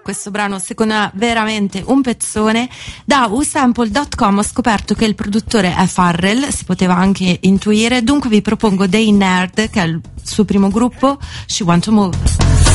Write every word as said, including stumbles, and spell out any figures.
questo brano secondo me veramente un pezzone. Da u sample punto com ho scoperto che il produttore è Pharrell, si poteva anche intuire, dunque vi propongo They Nerd, che è il suo primo gruppo, She Want to Move.